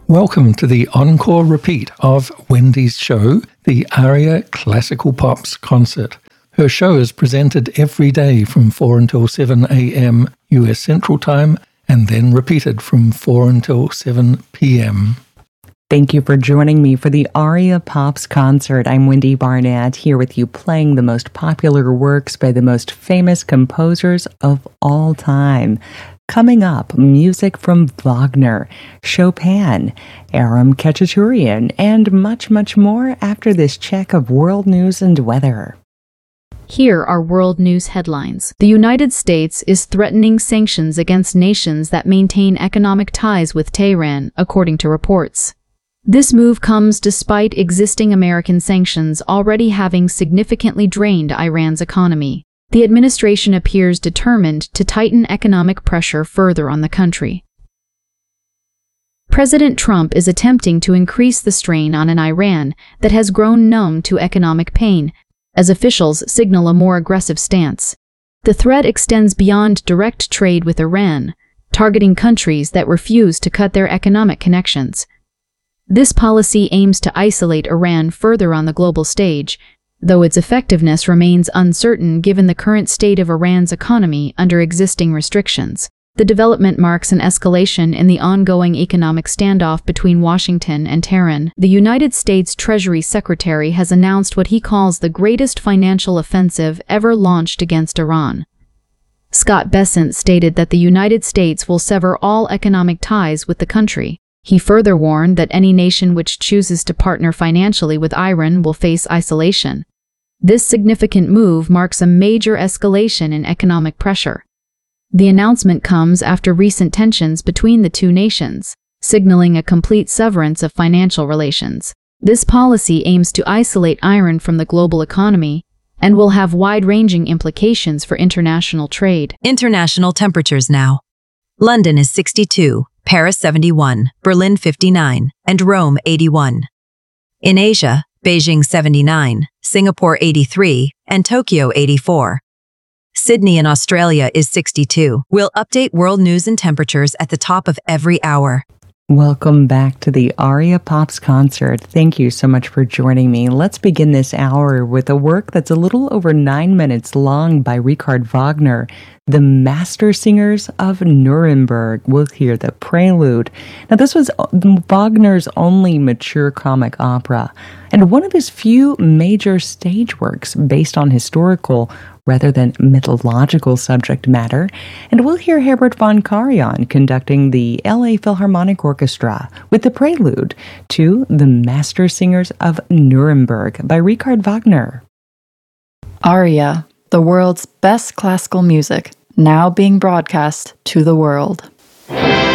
Welcome to the encore repeat of Wendy's show, the Aria Classical Pops Concert. Her show is presented every day from 4 until 7 a.m. US Central Time and then repeated from 4 until 7 p.m. Thank you for joining me for the Aria Pops Concert. I'm Wendy Barnett, here with you playing the most popular works by the most famous composers of all time. Coming up, music from Wagner, Chopin, Aram Khachaturian, and much, much more after this check of world news and weather. Here are world news headlines. The United States is threatening sanctions against nations that maintain economic ties with Tehran, according to reports. This move comes despite existing American sanctions already having significantly drained Iran's economy. The administration appears determined to tighten economic pressure further on the country. President Trump is attempting to increase the strain on an Iran that has grown numb to economic pain, as officials signal a more aggressive stance. The threat extends beyond direct trade with Iran, targeting countries that refuse to cut their economic connections. This policy aims to isolate Iran further on the global stage, though its effectiveness remains uncertain given the current state of Iran's economy under existing restrictions. The development marks an escalation in the ongoing economic standoff between Washington and Tehran. The United States Treasury Secretary has announced what he calls the greatest financial offensive ever launched against Iran. Scott Bessent stated that the United States will sever all economic ties with the country. He further warned that any nation which chooses to partner financially with Iran will face isolation. This significant move marks a major escalation in economic pressure. The announcement comes after recent tensions between the two nations, signaling a complete severance of financial relations. This policy aims to isolate Iran from the global economy and will have wide-ranging implications for international trade. International temperatures now. London is 62. Paris 71, Berlin 59, and Rome 81. In Asia, Beijing 79, Singapore 83, and Tokyo 84. Sydney in Australia is 62. We'll update world news and temperatures at the top of every hour. Welcome back to the Aria Pops Concert. Thank you so much for joining me. Let's begin this hour with a work that's a little over 9 minutes long by Richard Wagner, The Master Singers of Nuremberg. We'll hear the prelude. Now, this was Wagner's only mature comic opera and one of his few major stage works based on historical rather than mythological subject matter, and we'll hear Herbert von Karajan conducting the LA Philharmonic Orchestra with the prelude to The Master Singers of Nuremberg by Richard Wagner. Aria, the world's best classical music, now being broadcast to the world.